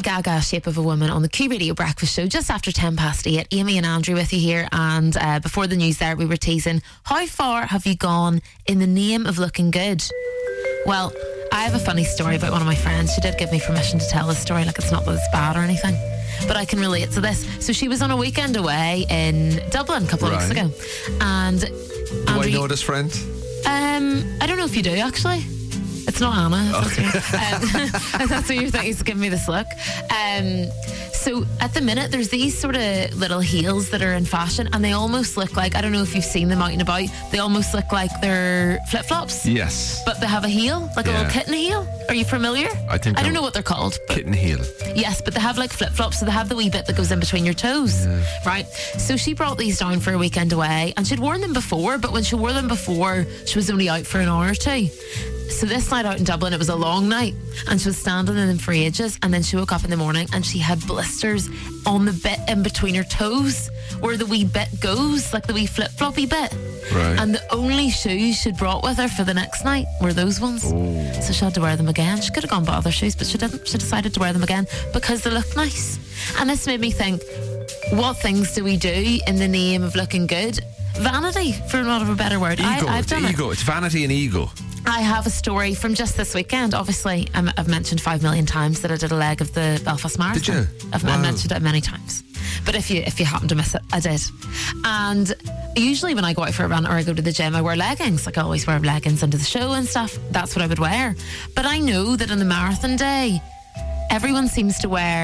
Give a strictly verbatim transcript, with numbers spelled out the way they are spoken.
Gaga, Shape of a Woman, on the Q Radio Breakfast Show just after ten past eight. Amy and Andrew with you here, and uh, before the news there we were teasing, how far have you gone in the name of looking good? Well, I have a funny story about one of my friends. She did give me permission to tell this story, like it's not that it's bad or anything, but I can relate to this. So she was on a weekend away in Dublin a couple of Right. weeks ago, and Do Andrew, I know this friend? Um, I don't know if you do actually. It's not Anna. Okay. That's, um, that's what you're thinking. He's giving me this look. Um, so at the minute, there's these sort of little heels that are in fashion, and they almost look like, I don't know if you've seen them out and about. They almost look like they're flip flops. Yes. But they have a heel, like a Yeah. little kitten heel. Are you familiar? I think I don't I'm- know what they're called. But Kitten heel. yes, but they have like flip flops, so they have the wee bit that goes in between your toes, right? So she brought these down for a weekend away, and she'd worn them before, but when she wore them before, she was only out for an hour or two. So this night out in Dublin, it was a long night, and she was standing in them for ages, and then she woke up in the morning and she had blisters on the bit in between her toes, where the wee bit goes, like the wee flip floppy bit. Right. And the only shoes she'd brought with her for the next night were those ones. Oh. So she had to wear them again. She could have gone by other shoes, but she didn't. She decided to wear them again because they looked nice. And this made me think, what things do we do in the name of looking good? Vanity, for want of a better word. Ego. I, I've it's done ego. it. It's vanity and ego. I have a story from just this weekend. Obviously, I'm, I've mentioned five million times that I did a leg of the Belfast Marathon. you? I've Wow. I mentioned it many times. But if you if you happen to miss it, I did. And usually when I go out for a run or I go to the gym, I wear leggings. Like I always wear leggings into the show and stuff. That's what I would wear. But I know that on the marathon day, everyone seems to wear